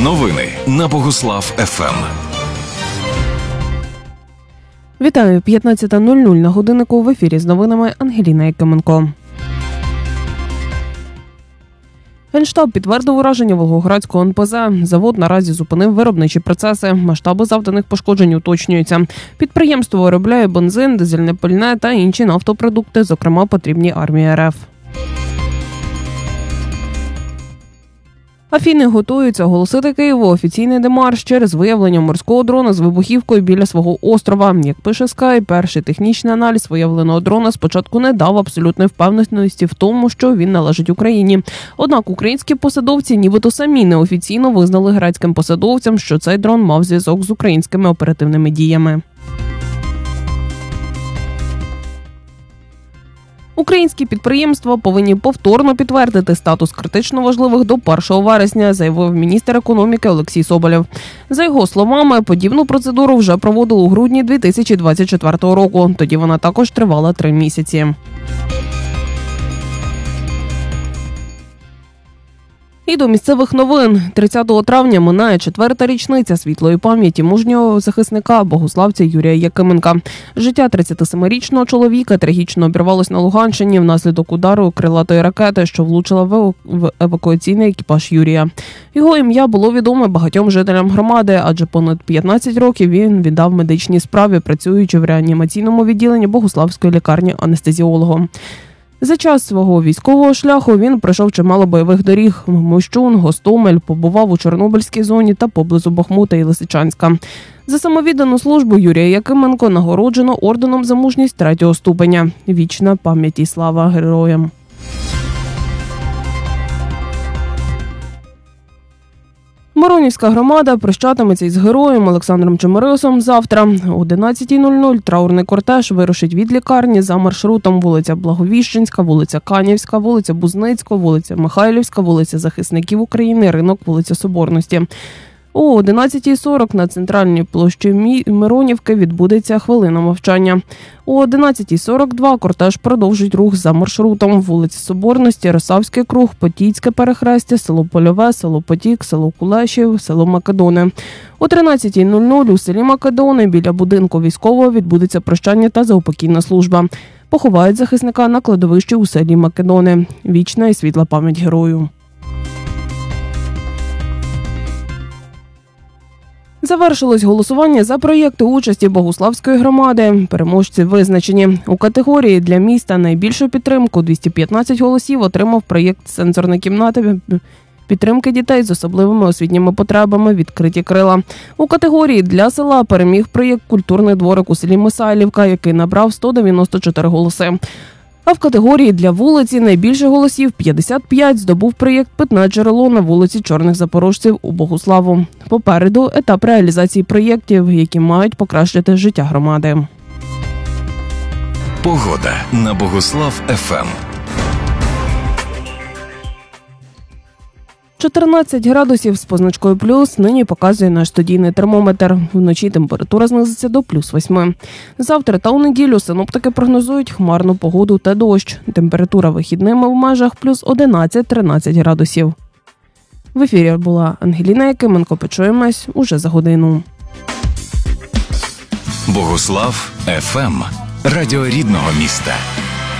Новини на Богуслав ФМ. Вітаю, 15:00 на годиннику, в ефірі з новинами Ангеліна Якименко. Генштаб підтвердив ураження Волгоградського НПЗ. Завод наразі зупинив виробничі процеси. Масштаби завданих пошкоджень уточнюються. Підприємство виробляє бензин, дизельне пальне та інші нафтопродукти, зокрема потрібні армії РФ. Афіни готуються оголосити Києву офіційний демарш через виявлення морського дрона з вибухівкою біля свого острова. Як пише Sky, перший технічний аналіз виявленого дрона спочатку не дав абсолютної впевненості в тому, що він належить Україні. Однак українські посадовці нібито самі неофіційно визнали грецьким посадовцям, що цей дрон мав зв'язок з українськими оперативними діями. Українські підприємства повинні повторно підтвердити статус критично важливих до 1 вересня, заявив міністр економіки Олексій Соболєв. За його словами, подібну процедуру вже проводили у грудні 2024 року. Тоді вона також тривала 3 місяці. І до місцевих новин. 30 травня минає 4-та річниця світлої пам'яті мужнього захисника, богуславця Юрія Якименка. Життя 37-річного чоловіка трагічно обірвалось на Луганщині внаслідок удару крилатої ракети, що влучила в евакуаційний екіпаж Юрія. Його ім'я було відоме багатьом жителям громади, адже понад 15 років він віддав медичній справі, працюючи в реанімаційному відділенні Богуславської лікарні анестезіологом. За час свого військового шляху він пройшов чимало бойових доріг – Мощун, Гостомель, побував у Чорнобильській зоні та поблизу Бахмута і Лисичанська. За самовіддану службу Юрія Якименко нагороджено орденом за мужність 3-го ступеня. Вічна пам'ять і слава героям. Миронівська громада прощатиметься із героєм Олександром Чемерисом завтра. О 11:00 траурний кортеж вирушить від лікарні за маршрутом вулиця Благовіщенська, вулиця Канівська, вулиця Бузницька, вулиця Михайлівська, вулиця Захисників України, ринок, вулиця Соборності. О 11:40 на центральній площі Миронівки відбудеться хвилина мовчання. О 11:42 кортеж продовжить рух за маршрутом вулиця Соборності, Росавський круг, Потійське перехрестя, село Польове, село Потік, село Кулешів, село Македони. О 13:00 у селі Македони біля будинку військового відбудеться прощання та заупокійна служба. Поховають захисника на кладовищі у селі Македони. Вічна і світла пам'ять герою. Завершилось голосування за проєкти участі Богуславської громади. Переможці визначені. У категорії для міста найбільшу підтримку 215 голосів отримав проєкт «Сенсорна кімната» підтримки дітей з особливими освітніми потребами «Відкриті крила». У категорії для села переміг проєкт «Культурний дворик» у селі Мисайлівка, який набрав 194 голоси. А в категорії для вулиці найбільше голосів – 55 здобув проєкт «Питне джерело» на вулиці Чорних Запорожців у Богуславу. Попереду етап реалізації проєктів, які мають покращити життя громади. Погода на Богуслав ФМ. 14 градусів з позначкою плюс нині показує наш студійний термометр. Вночі температура знизиться до +8. Завтра та у неділю синоптики прогнозують хмарну погоду та дощ. Температура вихідними в межах +11-13 градусів. В ефірі була Ангеліна Якименко. Почуємось уже за годину. Богуслав ФМ. Радіо рідного міста.